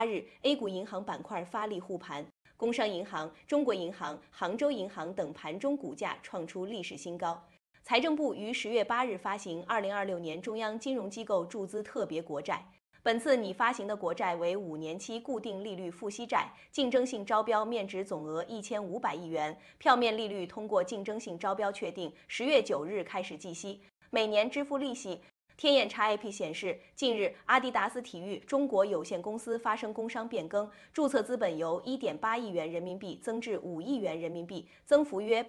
日，A 股银行板块发力护盘，工商银行、中国银行、杭州银行等盘中股价创出历史新高。财政部于10月8日发行2026年中央金融机构注资特别国债。本次拟发行的国债为5年期固定利率付息债，竞争性招标面值总额1500亿元，票面利率通过竞争性招标确定，10月9日开始计息，每年支付利息。天眼查 IP 显示，近日阿迪达斯体育中国有限公司发生工商变更，注册资本由1.8亿元人民币增至5亿元人民币，增幅约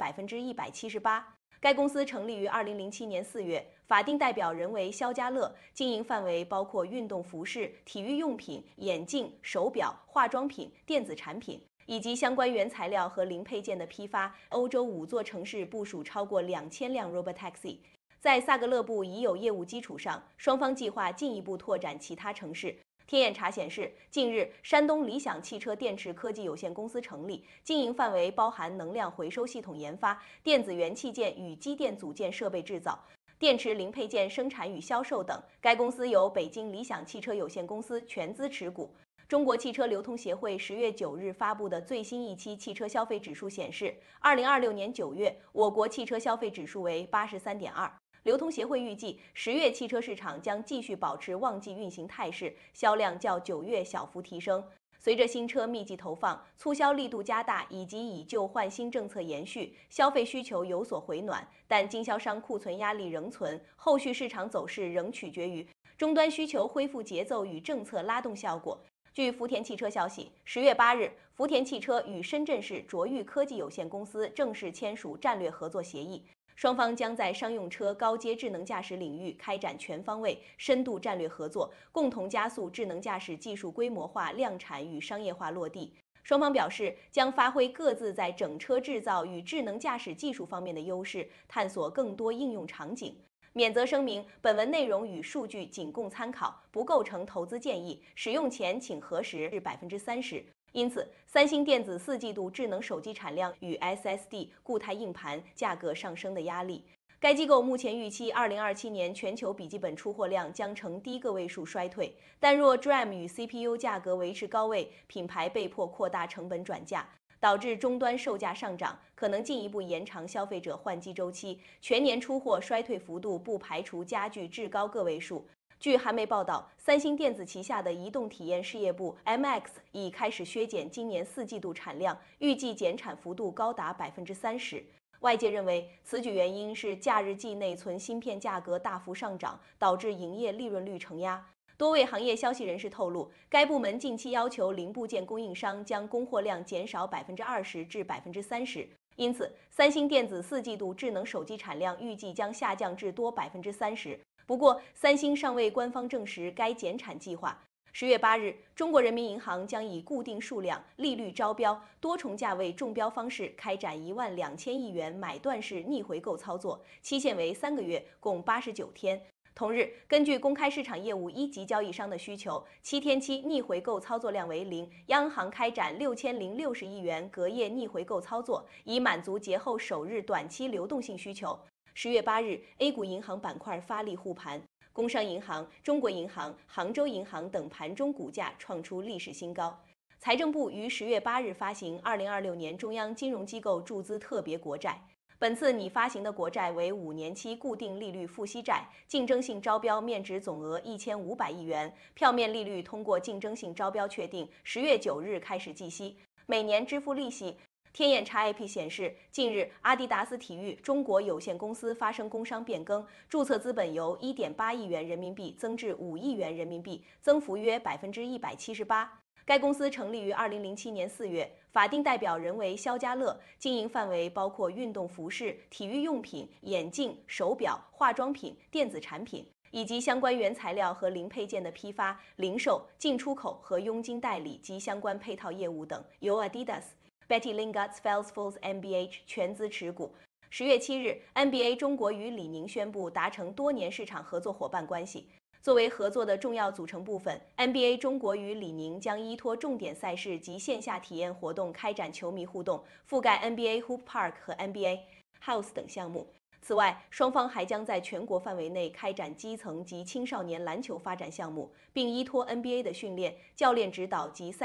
178%。该公司成立于2007年4月，法定代表人为肖家乐，经营范围包括运动服饰、体育用品、眼镜、手表、化妆品、电子产品以及相关原材料和零配件的批发。欧洲5座城市部署超过2000辆 Robotaxi。在萨格勒布已有业务基础上，双方计划进一步拓展其他城市。天眼查显示，近日山东理想汽车电池科技有限公司成立，经营范围包含能量回收系统研发、电子元器件与机电组件设备制造、电池零配件生产与销售等。该公司由北京理想汽车有限公司全资持股。中国汽车流通协会10月9日发布的最新一期汽车消费指数显示，2026年9月，我国汽车消费指数为83.2。流通协会预计，10月汽车市场将继续保持旺季运行态势，销量较9月小幅提升。随着新车密集投放、促销力度加大以及以旧换新政策延续，消费需求有所回暖，但经销商库存压力仍存，后续市场走势仍取决于终端需求恢复节奏与政策拉动效果。据福田汽车消息，10月8日，福田汽车与深圳市卓越科技有限公司正式签署战略合作协议。双方将在商用车高阶智能驾驶领域开展全方位、深度战略合作，共同加速智能驾驶技术规模化量产与商业化落地。双方表示，将发挥各自在整车制造与智能驾驶技术方面的优势，探索更多应用场景。免责声明：本文内容与数据仅供参考，不构成投资建议，使用前请核实至30%。因此，三星电子4季度智能手机产量与 SSD 固态硬盘价格上升的压力。该机构目前预期2027年全球笔记本出货量将呈低个位数衰退，但若 DRAM 与 CPU 价格维持高位，品牌被迫扩大成本转嫁，导致终端售价上涨，可能进一步延长消费者换机周期，全年出货衰退幅度不排除加剧至高个位数。据韩媒报道，三星电子旗下的移动体验事业部 MX 已开始削减今年4季度产量，预计减产幅度高达30%。外界认为，此举原因是假日季内存芯片价格大幅上涨，导致营业利润率承压。多位行业消息人士透露，该部门近期要求零部件供应商将供货量减少20%至30%。因此，三星电子4季度智能手机产量预计将下降至多30%。不过，三星尚未官方证实该减产计划。10月8日，中国人民银行将以固定数量、利率招标、多重价位中标方式开展12000亿元买断式逆回购操作，期限为3个月，共89天。同日，根据公开市场业务一级交易商的需求，7天期逆回购操作量为0，央行开展6060亿元隔夜逆回购操作，以满足节后首日短期流动性需求。10月8日，A 股银行板块发力护盘，工商银行、中国银行、杭州银行等盘中股价创出历史新高。财政部于10月8日发行2026年中央金融机构注资特别国债。本次拟发行的国债为5年期固定利率付息债，竞争性招标面值总额1500亿元，票面利率通过竞争性招标确定，10月9日开始计息，每年支付利息。天眼查 IP 显示，近日阿迪达斯体育中国有限公司发生工商变更，注册资本由1.8亿元人民币增至5亿元人民币，增幅约178%。该公司成立于2007年4月，法定代表人为肖家乐，经营范围包括运动服饰、体育用品、眼镜、手表、化妆品、电子产品以及相关原材料和零配件的批发、零售、进出口和佣金代理及相关配套业务等，由 Adidas、Betty Lingard Felsfors MBH 全资持股。10月7日 ，NBA 中国与李宁宣布达成多年市场合作伙伴关系。作为合作的重要组成部分 ，NBA 中国与李宁将依托重点赛事及线下体验活动开展球迷互动，覆盖 NBA Hoop Park 和 NBA House 等项目。 此外，双方还将在全国范围内开展基层及青少年篮球发展项目，并依托 NBA 的训练、教练指导及赛